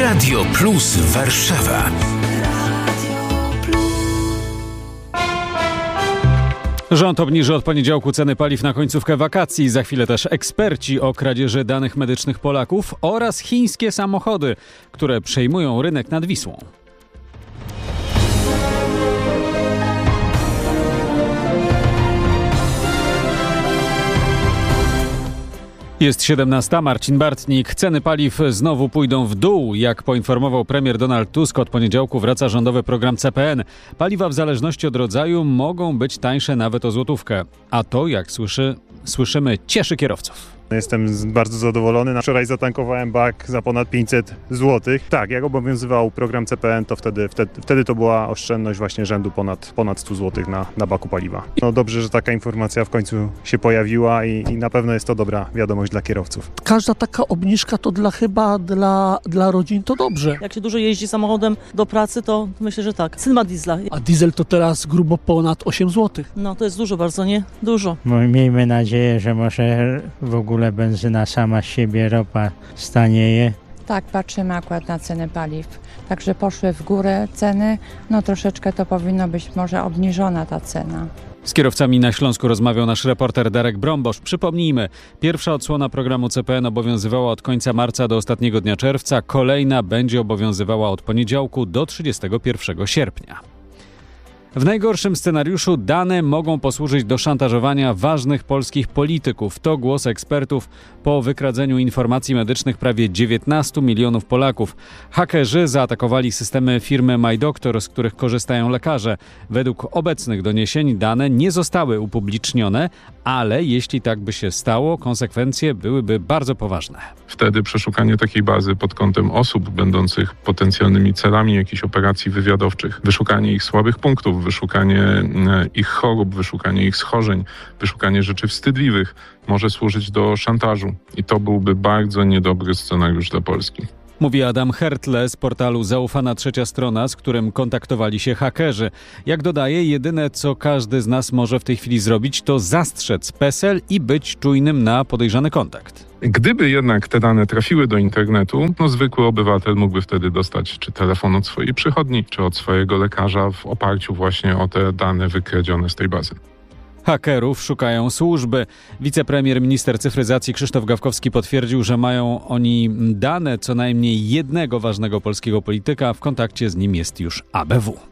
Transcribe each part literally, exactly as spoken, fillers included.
Radio Plus Warszawa. Rząd obniży od poniedziałku ceny paliw na końcówkę wakacji. Za chwilę też eksperci o kradzieży danych medycznych Polaków oraz chińskie samochody, które przejmują rynek nad Wisłą. Jest siedemnasta, Marcin Bartnik. Ceny paliw znowu pójdą w dół. Jak poinformował premier Donald Tusk, od poniedziałku wraca rządowy program C P N. Paliwa w zależności od rodzaju mogą być tańsze nawet o złotówkę. A to, jak słyszy, słyszymy, cieszy kierowców. Jestem bardzo zadowolony. Wczoraj zatankowałem bak za ponad pięćset złotych. Tak, jak obowiązywał program C P N, to wtedy, wtedy, wtedy to była oszczędność właśnie rzędu ponad, ponad sto złotych na, na baku paliwa. No dobrze, że taka informacja w końcu się pojawiła i, i na pewno jest to dobra wiadomość dla kierowców. Każda taka obniżka to dla chyba dla, dla rodzin to dobrze. Jak się dużo jeździ samochodem do pracy, to myślę, że tak. Syn ma diesla. A diesel to teraz grubo ponad osiem złotych. No to jest dużo bardzo, nie? Dużo. No, miejmy nadzieję, że może w ogóle benzyna sama z siebie, ropa stanieje. Tak, patrzymy akurat na ceny paliw. Także poszły w górę ceny, no troszeczkę to powinno być może obniżona ta cena. Z kierowcami na Śląsku rozmawiał nasz reporter Darek Brombosz. Przypomnijmy, pierwsza odsłona programu C P N obowiązywała od końca marca do ostatniego dnia czerwca. Kolejna będzie obowiązywała od poniedziałku do trzydziestego pierwszego sierpnia. W najgorszym scenariuszu dane mogą posłużyć do szantażowania ważnych polskich polityków. To głos ekspertów po wykradzeniu informacji medycznych prawie dziewiętnastu milionów Polaków. Hakerzy zaatakowali systemy firmy MyDoctor, z których korzystają lekarze. Według obecnych doniesień dane nie zostały upublicznione, ale jeśli tak by się stało, konsekwencje byłyby bardzo poważne. Wtedy przeszukanie takiej bazy pod kątem osób będących potencjalnymi celami jakichś operacji wywiadowczych, wyszukanie ich słabych punktów, wyszukanie ich chorób, wyszukanie ich schorzeń, wyszukanie rzeczy wstydliwych może służyć do szantażu. I to byłby bardzo niedobry scenariusz dla Polski. Mówi Adam Hertle z portalu Zaufana Trzecia Strona, z którym kontaktowali się hakerzy. Jak dodaje, jedyne co każdy z nas może w tej chwili zrobić, to zastrzec PESEL i być czujnym na podejrzany kontakt. Gdyby jednak te dane trafiły do internetu, no zwykły obywatel mógłby wtedy dostać czy telefon od swojej przychodni, czy od swojego lekarza w oparciu właśnie o te dane wykradzione z tej bazy. Hakerów szukają służby. Wicepremier, minister cyfryzacji Krzysztof Gawkowski potwierdził, że mają oni dane co najmniej jednego ważnego polskiego polityka. W kontakcie z nim jest już A B W.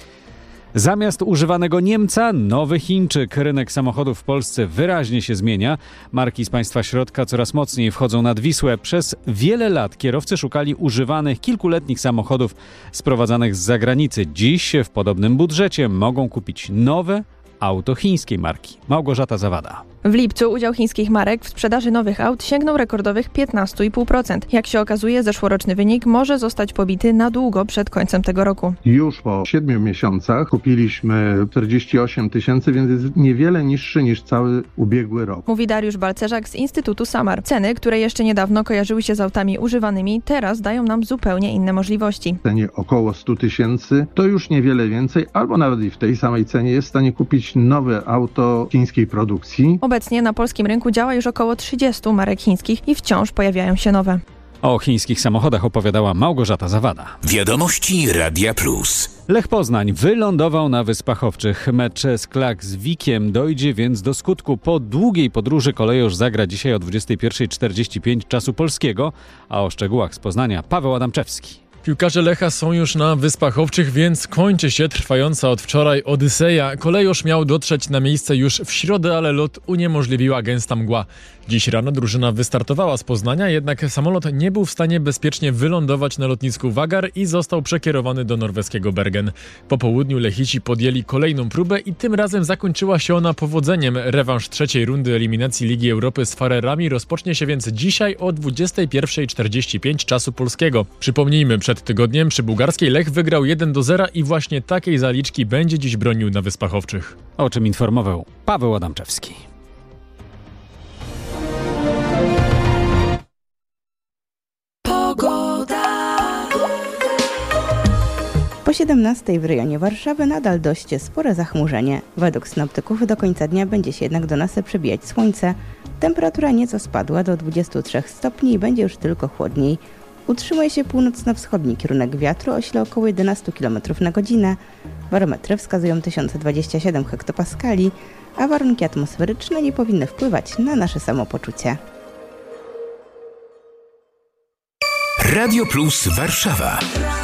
Zamiast używanego Niemca, nowy Chińczyk. Rynek samochodów w Polsce wyraźnie się zmienia. Marki z państwa środka coraz mocniej wchodzą nad Wisłę. Przez wiele lat kierowcy szukali używanych kilkuletnich samochodów sprowadzanych z zagranicy. Dziś w podobnym budżecie mogą kupić nowe auto chińskiej marki. Małgorzata Zawada. W lipcu udział chińskich marek w sprzedaży nowych aut sięgnął rekordowych piętnaście i pół procent. Jak się okazuje, zeszłoroczny wynik może zostać pobity na długo przed końcem tego roku. Już po siedmiu miesiącach kupiliśmy czterdzieści osiem tysięcy, więc jest niewiele niższy niż cały ubiegły rok. Mówi Dariusz Balcerzak z Instytutu Samar. Ceny, które jeszcze niedawno kojarzyły się z autami używanymi, teraz dają nam zupełnie inne możliwości. W cenie około stu tysięcy to już niewiele więcej, albo nawet i w tej samej cenie jest w stanie kupić nowe auto chińskiej produkcji. Obecnie na polskim rynku działa już około trzydziestu marek chińskich i wciąż pojawiają się nowe. O chińskich samochodach opowiadała Małgorzata Zawada. Wiadomości Radia Plus. Lech Poznań wylądował na Wyspach Owczych. Mecz z Klaksvikiem dojdzie więc do skutku. Po długiej podróży kolejorz zagra dzisiaj o dwudziestej pierwszej czterdzieści pięć czasu polskiego, a o szczegółach z Poznania Paweł Adamczewski. Piłkarze Lecha są już na Wyspach Owczych, więc kończy się trwająca od wczoraj odyseja. Kolejorz miał dotrzeć na miejsce już w środę, ale lot uniemożliwiła gęsta mgła. Dziś rano drużyna wystartowała z Poznania, jednak samolot nie był w stanie bezpiecznie wylądować na lotnisku Wagar i został przekierowany do norweskiego Bergen. Po południu Lechici podjęli kolejną próbę i tym razem zakończyła się ona powodzeniem. Rewanż trzeciej rundy eliminacji Ligi Europy z Farerami rozpocznie się więc dzisiaj o dwudziestej pierwszej czterdzieści pięć czasu polskiego. Przypomnijmy, przed tygodniem przy bułgarskiej Lech wygrał jeden do zera i właśnie takiej zaliczki będzie dziś bronił na Wyspach Owczych. O czym informował Paweł Adamczewski. Po siedemnastej w rejonie Warszawy nadal dość spore zachmurzenie. Według synoptyków do końca dnia będzie się jednak do nas przebijać słońce. Temperatura nieco spadła do dwudziestu trzech stopni i będzie już tylko chłodniej. Utrzymuje się północno-wschodni kierunek wiatru o sile około jedenaście kilometrów na godzinę. Barometry wskazują tysiąc dwadzieścia siedem hektopaskali, a warunki atmosferyczne nie powinny wpływać na nasze samopoczucie. Radio Plus Warszawa.